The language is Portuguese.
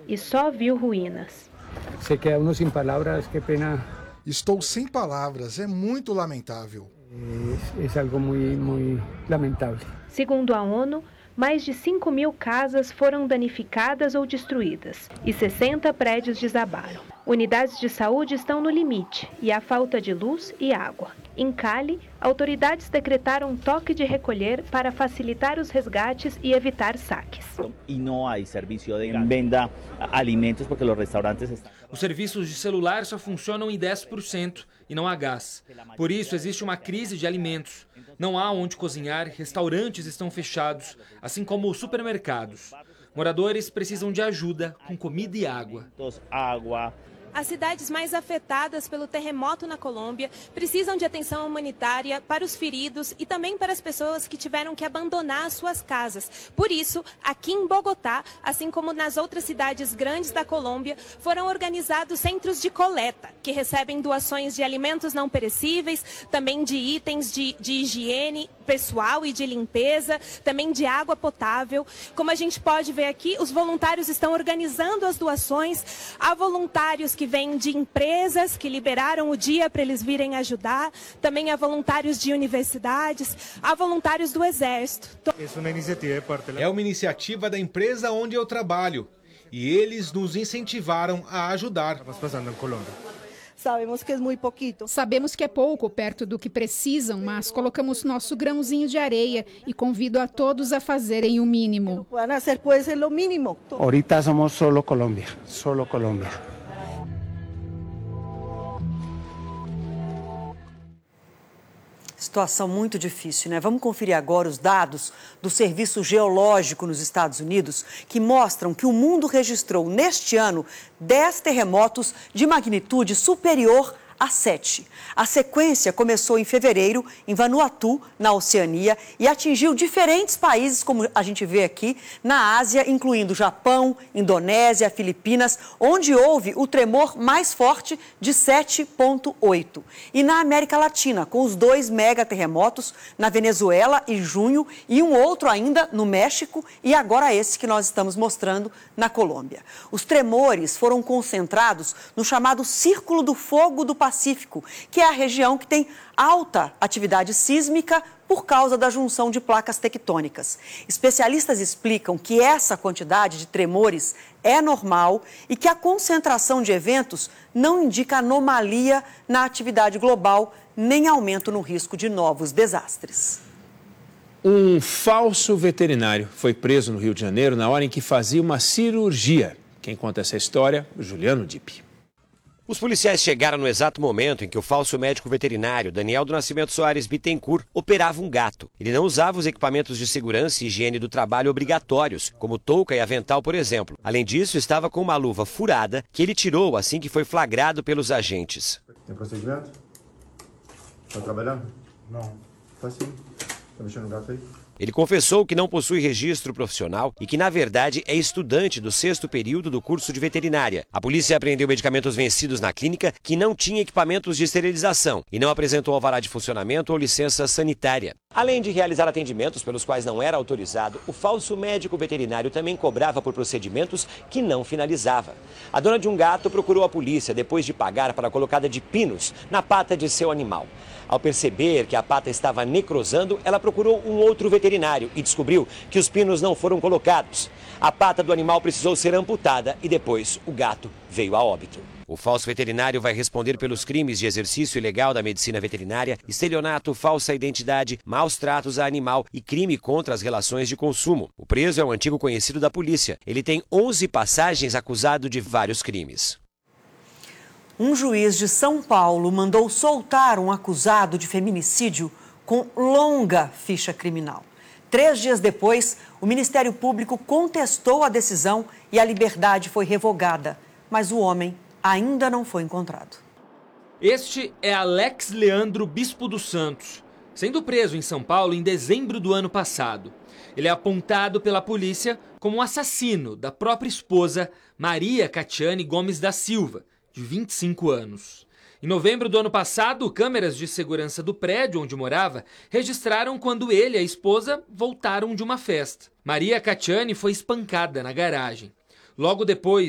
e só viu ruínas. Se queda uno sem palavras, que pena. Estou sem palavras, é muito lamentável. É algo muito lamentável. Segundo a ONU, mais de 5.000 casas foram danificadas ou destruídas e 60 prédios desabaram. Unidades de saúde estão no limite e há falta de luz e água. Em Cali, autoridades decretaram toque de recolher para facilitar os resgates e evitar saques. E não há serviço de venda alimentos porque os restaurantes estão... Os serviços de celular só funcionam em 10% e não há gás. Por isso, existe uma crise de alimentos. Não há onde cozinhar, restaurantes estão fechados, assim como supermercados. Moradores precisam de ajuda com comida e água. As cidades mais afetadas pelo terremoto na Colômbia precisam de atenção humanitária para os feridos e também para as pessoas que tiveram que abandonar suas casas. Por isso, aqui em Bogotá, assim como nas outras cidades grandes da Colômbia, foram organizados centros de coleta, que recebem doações de alimentos não perecíveis, também de itens de higiene pessoal e de limpeza, também de água potável. Como a gente pode ver aqui, os voluntários estão organizando as doações. Há voluntários que vêm de empresas que liberaram o dia para eles virem ajudar. Também há voluntários de universidades, há voluntários do Exército. É uma iniciativa da empresa onde eu trabalho e eles nos incentivaram a ajudar. Sabemos que é pouco perto do que precisam, mas colocamos nosso grãozinho de areia e convido a todos a fazerem o mínimo. Ahorita somos solo Colômbia, solo Colômbia. Situação muito difícil, né? Vamos conferir agora os dados do Serviço Geológico nos Estados Unidos, que mostram que o mundo registrou neste ano 10 terremotos de magnitude superior a 7. A sequência começou em fevereiro, em Vanuatu, na Oceania, e atingiu diferentes países, como a gente vê aqui, na Ásia, incluindo Japão, Indonésia, Filipinas, onde houve o tremor mais forte de 7,8. E na América Latina, com os 2 megaterremotos, na Venezuela, em junho, e um outro ainda no México, e agora esse que nós estamos mostrando na Colômbia. Os tremores foram concentrados no chamado Círculo do Fogo do Pacífico, que é a região que tem alta atividade sísmica por causa da junção de placas tectônicas. Especialistas explicam que essa quantidade de tremores é normal e que a concentração de eventos não indica anomalia na atividade global nem aumento no risco de novos desastres. Um falso veterinário foi preso no Rio de Janeiro na hora em que fazia uma cirurgia. Quem conta essa história? O Juliano Dipp. Os policiais chegaram no exato momento em que o falso médico veterinário Daniel do Nascimento Soares Bittencourt operava um gato. Ele não usava os equipamentos de segurança e higiene do trabalho obrigatórios, como touca e avental, por exemplo. Além disso, estava com uma luva furada que ele tirou assim que foi flagrado pelos agentes. Tem procedimento? Está trabalhando? Não. Está sim. Está mexendo no gato aí? Ele confessou que não possui registro profissional e que, na verdade, é estudante do 6º período do curso de veterinária. A polícia apreendeu medicamentos vencidos na clínica que não tinha equipamentos de esterilização e não apresentou alvará de funcionamento ou licença sanitária. Além de realizar atendimentos pelos quais não era autorizado, o falso médico veterinário também cobrava por procedimentos que não finalizava. A dona de um gato procurou a polícia depois de pagar para a colocada de pinos na pata de seu animal. Ao perceber que a pata estava necrosando, ela procurou um outro veterinário e descobriu que os pinos não foram colocados. A pata do animal precisou ser amputada e depois o gato veio a óbito. O falso veterinário vai responder pelos crimes de exercício ilegal da medicina veterinária, estelionato, falsa identidade, maus tratos a animal e crime contra as relações de consumo. O preso é um antigo conhecido da polícia. Ele tem 11 passagens acusado de vários crimes. Um juiz de São Paulo mandou soltar um acusado de feminicídio com longa ficha criminal. 3 dias depois, o Ministério Público contestou a decisão e a liberdade foi revogada. Mas o homem ainda não foi encontrado. Este é Alex Leandro Bispo dos Santos, sendo preso em São Paulo em dezembro do ano passado. Ele é apontado pela polícia como um assassino da própria esposa, Maria Catiane Gomes da Silva, de 25 anos. Em novembro do ano passado, câmeras de segurança do prédio onde morava registraram quando ele e a esposa voltaram de uma festa. Maria Catiane foi espancada na garagem. Logo depois